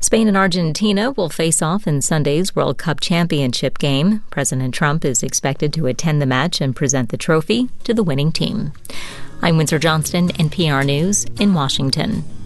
Spain and Argentina will face off in Sunday's World Cup Championship game. President Trump is expected to attend the match and present the trophy to the winning team. I'm Windsor Johnston, NPR News in Washington.